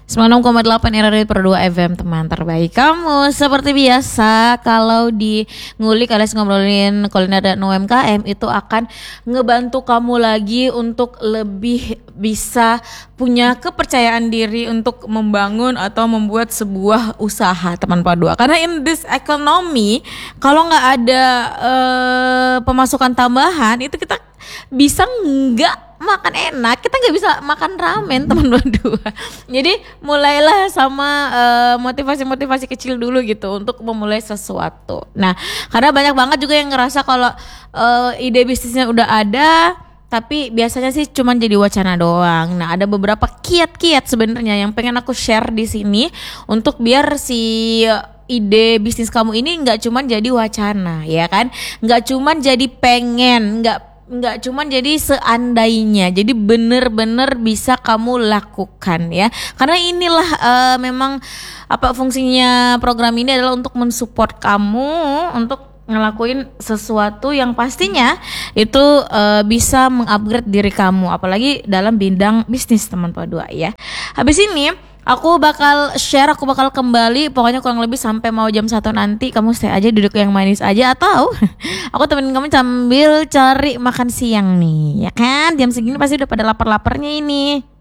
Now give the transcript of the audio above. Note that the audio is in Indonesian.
96,8 RRI per 2 FM, teman terbaik kamu. Seperti biasa, kalau di ngulik alias ngobrolin kuliner dan UMKM itu akan ngebantu kamu lagi untuk lebih bisa punya kepercayaan diri untuk membangun atau membuat sebuah usaha, teman Padua. Karena in this economy, kalau nggak ada pemasukan tambahan, itu kita bisa nggak makan enak, kita nggak bisa makan ramen, teman berdua. Jadi mulailah sama motivasi-motivasi kecil dulu gitu untuk memulai sesuatu. Nah, karena banyak banget juga yang ngerasa kalau ide bisnisnya udah ada, tapi biasanya sih cuman jadi wacana doang. Nah, ada beberapa kiat-kiat sebenarnya yang pengen aku share di sini untuk biar si ide bisnis kamu ini nggak cuman jadi wacana, ya kan? Nggak cuman jadi pengen, nggak cuman jadi seandainya, jadi bener-bener bisa kamu lakukan ya. Karena inilah memang apa fungsinya program ini adalah untuk mensupport kamu untuk ngelakuin sesuatu yang pastinya itu bisa mengupgrade diri kamu, apalagi dalam bidang bisnis, teman Padua ya. Habis ini aku bakal kembali, pokoknya kurang lebih sampai mau jam 1 nanti. Kamu stay aja, duduk yang manis aja, atau aku temenin kamu sambil cari makan siang nih, ya kan? Jam segini pasti udah pada lapar-laparnya ini.